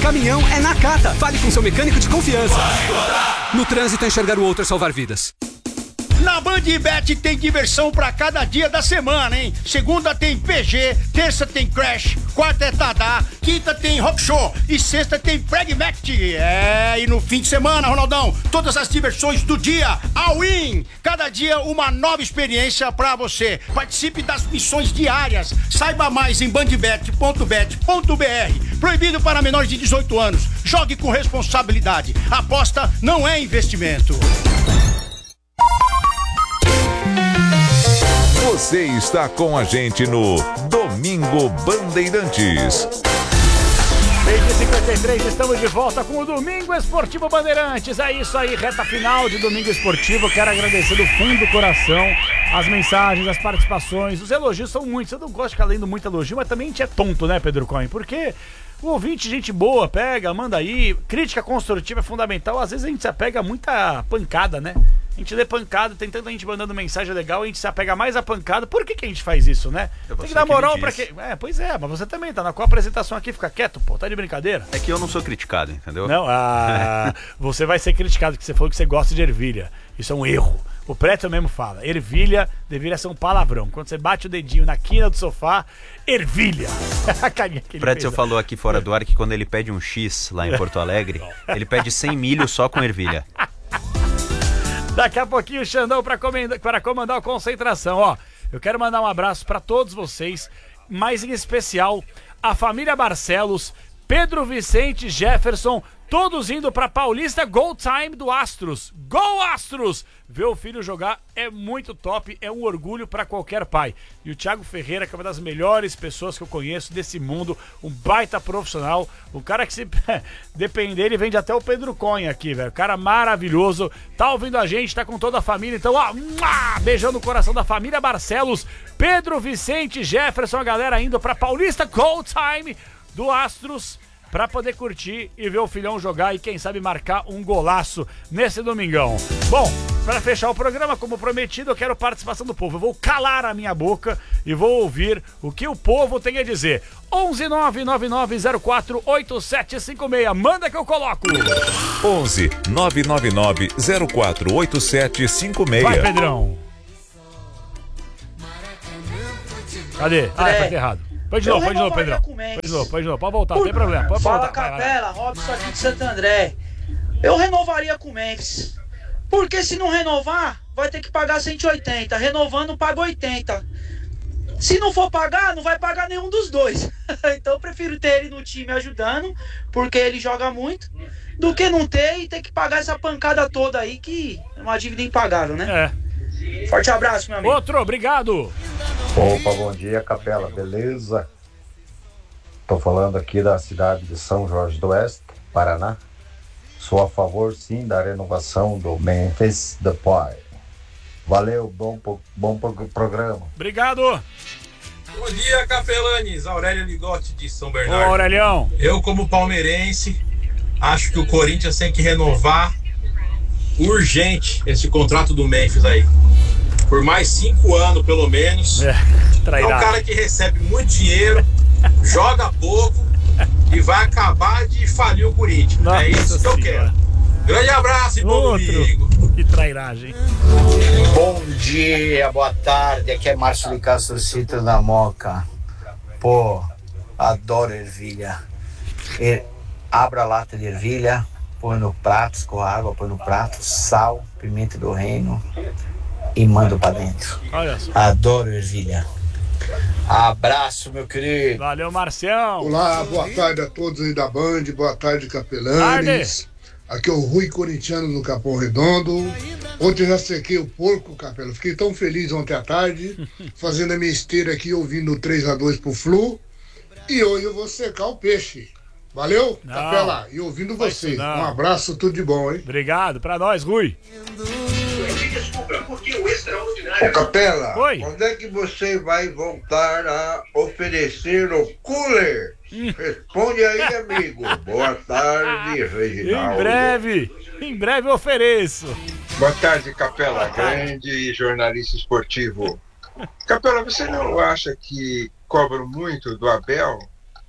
caminhão é Nakata. Fale com seu mecânico de confiança. No trânsito, enxergar o outro é salvar vidas. Na Bandbet tem diversão pra cada dia da semana, hein? Segunda tem PG, terça tem Crash, quarta é Tadá, quinta tem Rock Show e sexta tem Pragmatic. E no fim de semana, Ronaldão, todas as diversões do dia, all in! Cada dia uma nova experiência pra você. Participe das missões diárias. Saiba mais em bandbet.bet.br. Proibido para menores de 18 anos. Jogue com responsabilidade. Aposta não é investimento. Você está com a gente no Domingo Bandeirantes. 20h53, estamos de volta com o Domingo Esportivo Bandeirantes. É isso aí, reta final de Domingo Esportivo. Quero agradecer do fundo do coração as mensagens, as participações. Os elogios são muitos. Eu não gosto de ficar lendo muito elogio, mas também a gente é tonto, né, Pedro Cohen? Porque o ouvinte, gente boa, pega, manda aí. Crítica construtiva é fundamental. Às vezes a gente se apega a muita pancada, né? A gente lê pancada, tem tanta gente mandando mensagem legal, a gente se apega mais à pancada. Por que a gente faz isso, né? Tem que dar moral pra quem... Pois é, mas você também tá na qual apresentação aqui, fica quieto, pô, tá de brincadeira? É que eu não sou criticado, entendeu? Não, você vai ser criticado, porque você falou que você gosta de ervilha. Isso é um erro. O Preto mesmo fala, ervilha deveria ser um palavrão. Quando você bate o dedinho na quina do sofá, ervilha. A carinha que ele Pretzel fez, falou aqui fora do ar que quando ele pede um X lá em Porto Alegre, ele pede 100 milho só com ervilha. Daqui a pouquinho o Xandão para comandar a concentração, ó. Eu quero mandar um abraço para todos vocês, mas em especial a família Barcelos, Pedro Vicente, Jefferson, todos indo para Paulista Gold Time do Astros. Gol Astros! Ver o filho jogar é muito top, é um orgulho para qualquer pai. E o Thiago Ferreira, que é uma das melhores pessoas que eu conheço desse mundo, um baita profissional, um cara que se depender, ele vende até o Pedro Cohen aqui, velho. Cara maravilhoso, tá ouvindo a gente, tá com toda a família, então, ó, beijão no coração da família Barcelos, Pedro Vicente, Jefferson, a galera indo para Paulista Gold Time do Astros, pra poder curtir e ver o filhão jogar e quem sabe marcar um golaço nesse domingão. Bom, para fechar o programa, como prometido, eu quero participação do povo. Eu vou calar a minha boca e vou ouvir o que o povo tem a dizer. 11999048756. Manda que eu coloco. 11-999-048756. Vai, Pedrão. Cadê? Tá errado. Põe de novo, Pedrão. Põe de novo, pode voltar, não tem problema. Pode Fala, voltar. Capela, Robson aqui de Santo André. Eu renovaria com o Memphis. Porque se não renovar, vai ter que pagar 180. Renovando, paga 80. Se não for pagar, não vai pagar nenhum dos dois. Então eu prefiro ter ele no time ajudando, porque ele joga muito, do que não ter e ter que pagar essa pancada toda aí, que é uma dívida impagável, né? Forte abraço, meu amigo. Outro, obrigado. Opa, bom dia, Capela, beleza? Tô falando aqui da cidade de São Jorge do Oeste, Paraná. Sou a favor, sim, da renovação do Memphis Depay. Valeu, bom programa. Obrigado. Bom dia, Capelanes. Aurélio Ligotti de São Bernardo. Ô, Aurelião. Eu, como palmeirense, acho que o Corinthians tem que renovar urgente esse contrato do Memphis aí. Por mais 5 anos, pelo menos. É um cara que recebe muito dinheiro, joga pouco e vai acabar de falir o Corinthians. Nossa, é isso que eu quero. Grande abraço e bom domingo. Que trairagem. Bom dia, boa tarde. Aqui é Márcio de Castro Cito da Moca. Pô, adoro ervilha. Abra a lata de ervilha, põe no prato, escorra água, põe no prato, sal, pimenta do reino e mando pra dentro. Olha só. Adoro ervilha. Abraço, meu querido. Valeu, Marcião. Olá, boa tarde a todos aí da Band, boa tarde, Capelanes. Aqui é o Rui Corintiano do Capão Redondo. Ontem eu já sequei o porco, Capela. Fiquei tão feliz ontem à tarde, fazendo a minha esteira aqui, ouvindo o 3-2 pro Flu. E hoje eu vou secar o peixe. Valeu, Capela? E ouvindo você. Um abraço, tudo de bom, hein? Obrigado, pra nós, Rui. Ô, Capela, oi. Quando é que você vai voltar a oferecer o cooler? Responde aí, amigo. Boa tarde, Reginaldo. Em breve eu ofereço. Boa tarde, Capela, grande jornalista esportivo. Capela, você não acha que cobram muito do Abel?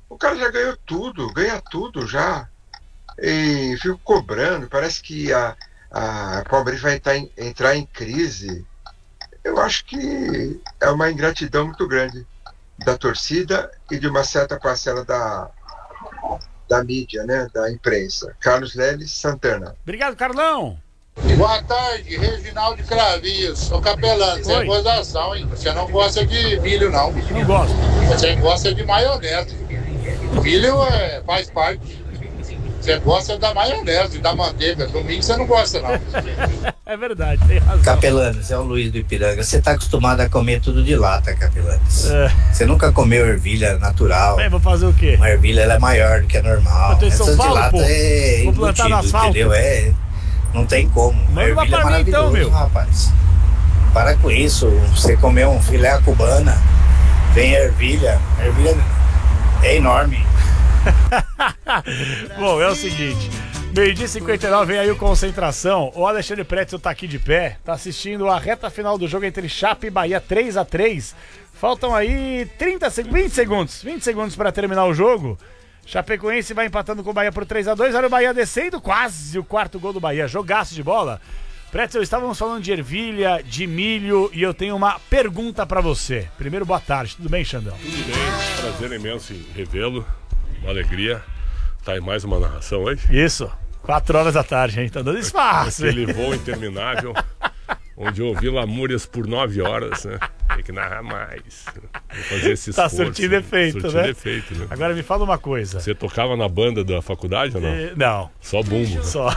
O cara já ganhou tudo, ganha tudo já. E fico cobrando, parece que a Palmeiras vai entrar em crise. Eu acho que é uma ingratidão muito grande da torcida e de uma certa parcela da mídia, né? Da imprensa. Carlos Leles Santana. Obrigado, Carlão. Boa tarde, Reginaldo Cravios. Ô Capelano, você é gozação, hein? Você não gosta de milho, não. Não gosto. Você gosta de maionese. Milho faz parte. Você gosta da maionese, da manteiga. Do milho você não gosta, não. É verdade, tem razão. Capelanes, é o Luiz do Ipiranga. Você tá acostumado a comer tudo de lata, Capelanes. Você nunca comeu ervilha natural. Vou fazer o quê? Uma ervilha ela é maior do que a normal. Eu tô em São Paulo, de lata pô. é Vou plantar no asfalto. entendeu? Não tem como. A Manda uma ervilha é pra mim então, maravilhoso, meu. rapaz. Para com isso. Você comer um filé à cubana, vem a ervilha. A ervilha é enorme. Bom, é o seguinte, 12h59, vem aí o Concentração. O Alexandre Pretzel tá aqui de pé, tá assistindo a reta final do jogo entre Chape e Bahia, 3-3. Faltam aí 20 segundos para terminar o jogo. Chapecoense vai empatando com o Bahia por 3-2, olha o Bahia descendo, quase o quarto gol do Bahia, jogaço de bola. Pretzel, estávamos falando de ervilha, de milho, e eu tenho uma pergunta para você. Primeiro, boa tarde, tudo bem, Xandão? Tudo bem, prazer imenso em revê-lo. Uma alegria estar em mais uma narração hoje. Isso, 4 horas da tarde, hein? Tá dando espaço. Aquele voo interminável, onde eu ouvi lamúrias por 9 horas, né? Tem que narrar mais. Vou fazer esse esforço. Tá surtindo efeito, né? Surtindo efeito, né? Agora me fala uma coisa. Você tocava na banda da faculdade ou não? Não. Só bumbo. Né? Só.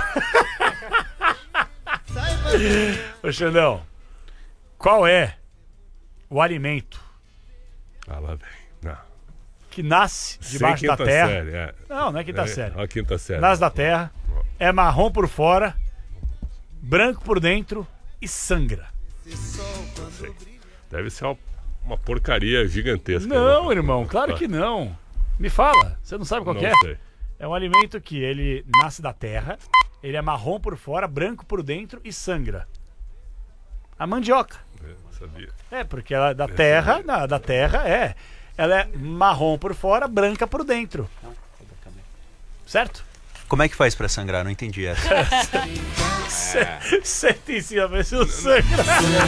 Ô, Xandão, qual é o alimento lá vem. Não. Que nasce debaixo da terra? Série, Não é quinta série. A quinta série. Nasce da terra, é marrom por fora, branco por dentro e sangra. Não sei. Deve ser uma porcaria gigantesca. Não, né? irmão, claro que não. Me fala, você não sabe qual que é? Sei. É um alimento que ele nasce da terra, ele é marrom por fora, branco por dentro e sangra. A mandioca. Sabia. Porque ela é da terra, ela é marrom por fora, branca por dentro. Certo? Como é que faz pra sangrar? Não entendi essa. Senta em cima, vê se não sangra.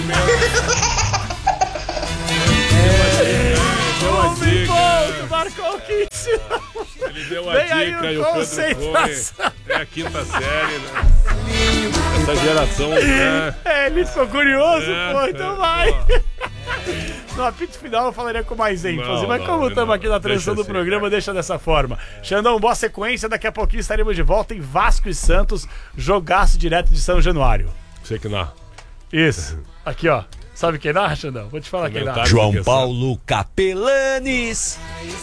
Deu uma dica. Marcou 15. Ele deu a dica e o Pedro foi. É a quinta série, né? Essa geração, né? Ele ficou curioso, pô, então vai. No apito final eu falaria com mais ênfase, mas como estamos aqui na transição do programa, deixa dessa forma. Xandão, boa sequência, daqui a pouquinho estaremos de volta em Vasco e Santos, jogaço direto de São Januário. Você que narra. Isso, aqui ó, sabe quem narra, Xandão? Vou te falar quem narra. João Paulo Capelanes.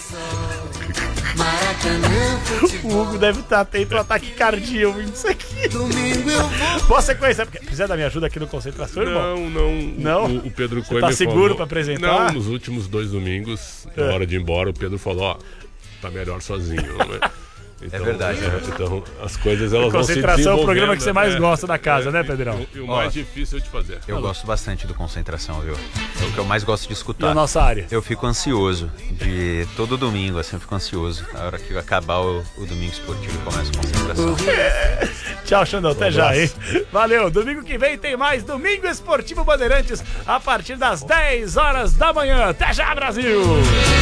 O Hugo deve estar atento ao ataque cardíaco ouvindo isso aqui. Boa sequência, precisa da minha ajuda aqui no Concentração, irmão? Não. O Pedro Coelho tá seguro pra apresentar? Não, nos últimos 2 domingos, na hora de ir embora, o Pedro falou, tá melhor sozinho, né? Então, é verdade. Então, as coisas elas vão se desenvolvendo. Concentração é o programa que você mais gosta da casa, né, Pedrão? E o mais difícil de fazer. Eu gosto bastante do Concentração, viu? É o que eu mais gosto de escutar. E a nossa área? Eu fico ansioso de todo domingo, assim, eu fico ansioso. Na hora que acabar o domingo esportivo, começa a Concentração. Tchau, Xandão, até já, hein? Valeu, domingo que vem tem mais Domingo Esportivo Bandeirantes a partir das 10 horas da manhã. Até já, Brasil!